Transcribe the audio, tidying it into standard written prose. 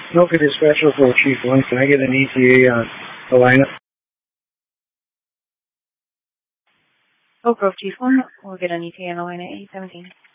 Smoker Dispatcher for Chief 1. Can I get an ETA on the lineup? Oak Grove Chief 1, we'll get an ETA on the line at 817.